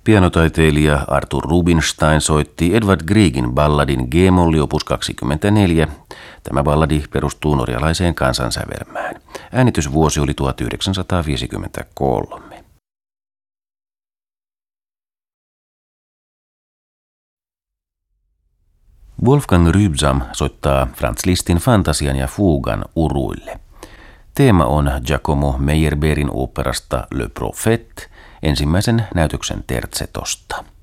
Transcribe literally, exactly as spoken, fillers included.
Pianotaiteilija Arthur Rubinstein soitti Edvard Griegin balladin G-molli opus kaksikymmentäneljä. Tämä balladi perustuu norjalaiseen kansansävelmään. Äänitysvuosi oli tuhatyhdeksänsataaviisikymmentäkolme. Wolfgang Rybsam soittaa Franz Lisztin Fantasian ja Fugan uruille. Teema on Giacomo Meyerbeerin oopperasta Le Prophète, ensimmäisen näytöksen tertsetosta.